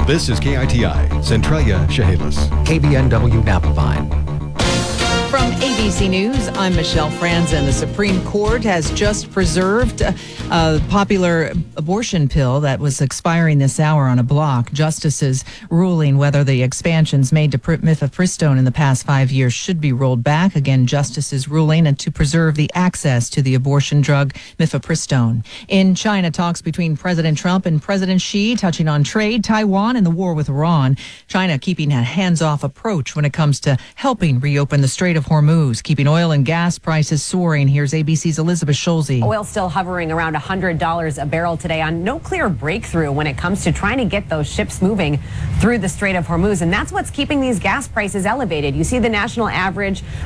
This is KITI, Centralia, Chehalis. KBNW Napa Vine. From ABC News, I'm Michelle Franzen. The Supreme Court has just preserved a popular abortion pill that was expiring this hour on a block. Justices ruling whether the expansions made to mifepristone in the past 5 years should be rolled back. Again, justices ruling and to preserve the access to the abortion drug mifepristone. In China, talks between President Trump and President Xi touching on trade, Taiwan, and the war with Iran. China keeping a hands-off approach when it comes to helping reopen the Strait of Hormuz, keeping oil and gas prices soaring. Here's ABC's Elizabeth Schulze. Oil still hovering around $100 a barrel today on no clear breakthrough when it comes to trying to get those ships moving through the Strait of Hormuz. And that's what's keeping these gas prices elevated. You see the national average